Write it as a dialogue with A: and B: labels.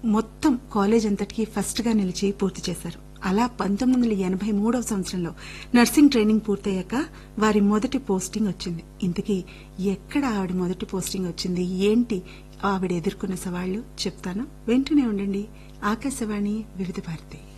A: మొత్తం కాలేజ్ అంతటికీ ఫస్ట్ గా నిలిచి పూర్తి చేశారు. అలా 1983వ సంవత్సరంలో నర్సింగ్ ట్రైనింగ్ పూర్తయ్యాక వారి మొదటి పోస్టింగ్ వచ్చింది. ఇంతకీ ఎక్కడ ఆవిడ మొదటి పోస్టింగ్ వచ్చింది, ఏంటి ఆవిడ ఎదుర్కొన్న సవాళ్లు చెప్తాను, వింటూనే ఉండండి. ఆకాశవాణి వివిధ భారతి.